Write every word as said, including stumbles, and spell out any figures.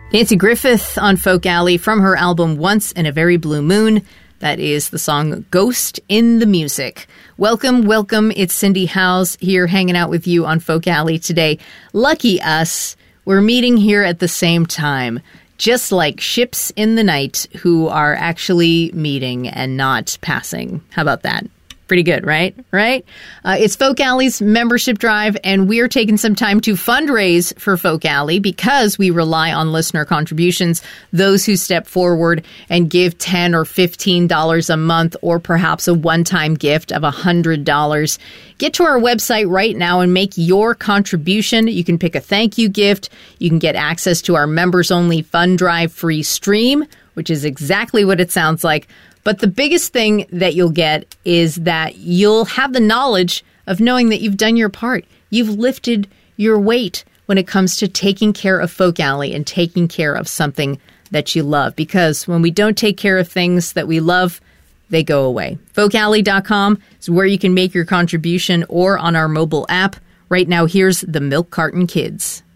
Nanci Griffith on Folk Alley from her album Once in a Very Blue Moon. That is the song Ghost in the Music. Welcome, welcome. It's Cindy Howes here hanging out with you on Folk Alley today. Lucky us, we're meeting here at the same time, just like ships in the night who are actually meeting and not passing. How about that? Pretty good, right? Right? Uh, it's Folk Alley's membership drive, and we're taking some time to fundraise for Folk Alley because we rely on listener contributions, those who step forward and give ten dollars or fifteen dollars a month, or perhaps a one-time gift of one hundred dollars. Get to our website right now and make your contribution. You can pick a thank you gift. You can get access to our members-only fund drive free stream, which is exactly what it sounds like. But the biggest thing that you'll get is that you'll have the knowledge of knowing that you've done your part. You've lifted your weight when it comes to taking care of Folk Alley and taking care of something that you love. Because when we don't take care of things that we love, they go away. folk alley dot com is where you can make your contribution, or on our mobile app. Right now, here's the Milk Carton Kids.